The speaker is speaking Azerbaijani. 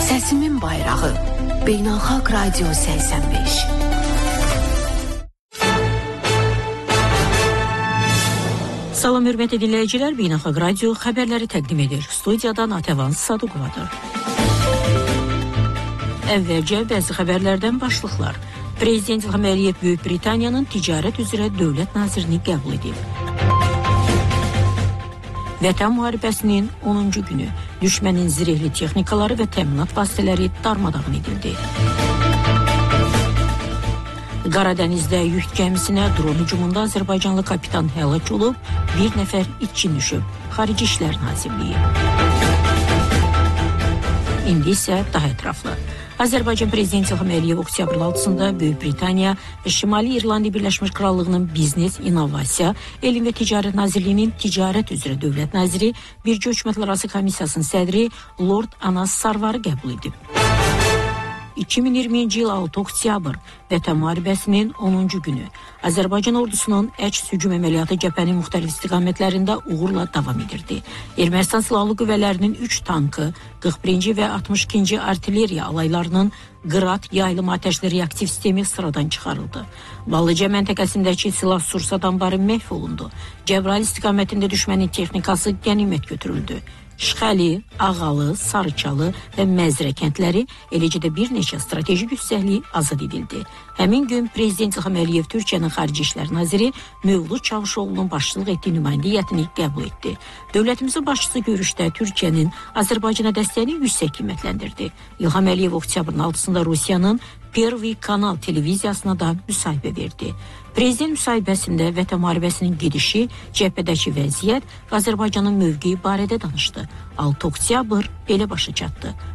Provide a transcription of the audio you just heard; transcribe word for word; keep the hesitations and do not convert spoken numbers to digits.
Səsimin bayrağı, Beynəlxalq Radio səksən beş. Salam hörmətli dinləyicilər, Beynəlxalq Radio xəbərləri təqdim edir. Studiyadan Atəvan Saduqovadır. Əvvəlcə bəzi xəbərlərdən başlıqlar. Prezident İlham Əliyev Böyük Britaniyanın ticarət üzrə dövlət nazirini qəbul edib. Vətən müharibəsinin onuncu günü düşmənin zirehli texnikaları və təminat vasitələri darmadağın edildi. Qaradənizdə yük gəmisinə dron hücumunda Azərbaycanlı kapitan həlak olub, bir nəfər itkin düşüb. Xarici İşlər Nazirliyi. İndi isə daha ətraflı. Azərbaycan Prezidenti İlham Əliyev oktyabrın altısında Böyük Britaniya və Şimali İrlanda Birləşmiş Krallığının Biznes, İnnovasiya, Elm və Ticarət Nazirliyinin Ticarət üzrə dövlət naziri, Birgə Hökumətlərarası Komissiyasının sədri Lord Anas Sarvarı qəbul edib. iki min iyirminci il altı oktyabr Vətən müharibəsinin onuncu günü Azərbaycan ordusunun əks hücum əməliyyatı cəbhənin müxtəlif istiqamətlərində uğurla davam edirdi. Ermənistan Silahlı Qüvvələrinin üç tankı, qırx birinci və altmış ikinci artilleriya alaylarının Qrad yaylım atəşli reaktiv sistemi sıradan çıxarıldı. Ballıca məntəqəsindəki silah sursat anbarı məhv olundu. Cəbrayıl istiqamətində düşmənin texnikası qənimət götürüldü. Şıxəli, Ağalı, Sarıçalı və Məzrə kəndləri, eləcə də bir neçə strateji yüksəklik azad edildi. Həmin gün Prezident İlham Əliyev Türkiyənin Xarici İşlər Naziri Mövlud Çavuşoğlu'nun başçılıq etdiyi nümayəndə heyətini qəbul etdi. Dövlətimizin başçısı görüşdə Türkiyənin Azərbaycana dəstəyini yüksək qiymətləndirdi. İlham Əliyev oktyabrın altısında Rusiyanın Pervi kanal televiziyasına da müsahibə verdi. Prezident müsahibəsində Vətən müharibəsinin gedişi, cəbhədəki vəziyyət və Azərbaycanın mövqeyi barədə danışdı. altı oktyabr belə başa çatdı.